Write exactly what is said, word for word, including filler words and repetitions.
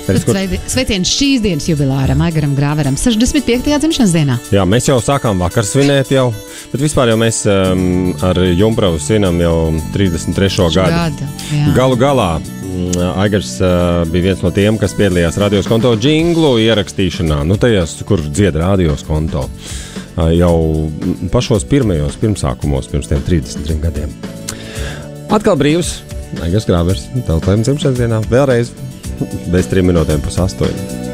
kur... Sveiciens šīs dienas jubilāram Aigaram Grāveram, sešdesmit piektajā dzimšanas dienā. Jā, mēs jau sākām vakar svinēt jau, bet vispār jau mēs um, ar Jumpravu svinam jau trīsdesmit trešo gadu. gadu Galu galā Aigars uh, bija viens no tiem, kas piedalījās Radios Konto džinglu ierakstīšanā, nu tajās, kur dzied Radios Konto, uh, jau pašos pirmajos pirmsākumos, pirms tiem trīsdesmit trim gadiem. Atkal brīvs, Aigars Grāvers, tev klājam dzimšanas dienā, vēlreiz bez trim minūtēm pus astoņi.